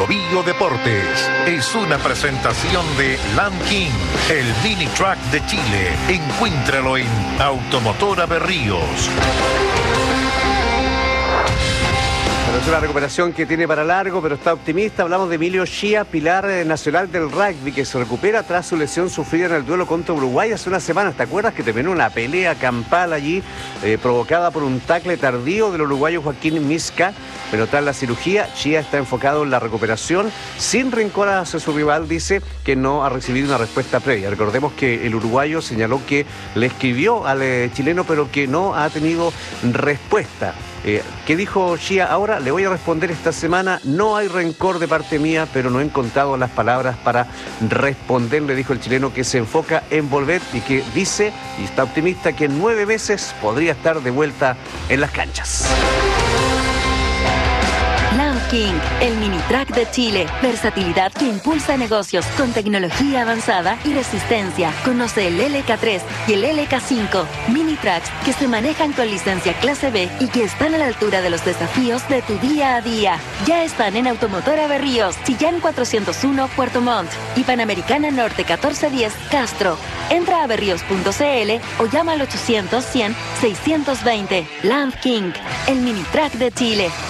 Bio Bio Deportes es una presentación de Land King, el mini truck de Chile. Encuéntralo en Automotora Berríos. Es una recuperación que tiene para largo, pero está optimista. Hablamos de Emilio Chía, pilar nacional del rugby, que se recupera tras su lesión sufrida en el duelo contra Uruguay hace unas semanas. ¿Te acuerdas que terminó una pelea campal allí, provocada por un tackle tardío del uruguayo Joaquín Misca? Pero tras la cirugía, Chía está enfocado en la recuperación, sin rencor hacia su rival. Dice que no ha recibido una respuesta previa. Recordemos que el uruguayo señaló que le escribió al chileno, pero que no ha tenido respuesta. ¿Qué dijo Chía? Ahora le voy a responder esta semana. No hay rencor de parte mía, pero no he encontrado las palabras para responder, le dijo el chileno, que se enfoca en volver y que dice, y está optimista, que en 9 meses podría estar de vuelta en las canchas. Land King, el mini truck de Chile. Versatilidad que impulsa negocios con tecnología avanzada y resistencia. Conoce el LK3 y el LK5. Mini trucks que se manejan con licencia clase B y que están a la altura de los desafíos de tu día a día. Ya están en Automotora Berríos, Chillán 401, Puerto Montt y Panamericana Norte 1410, Castro. Entra a berríos.cl o llama al 800-100-620. Land King, el mini truck de Chile.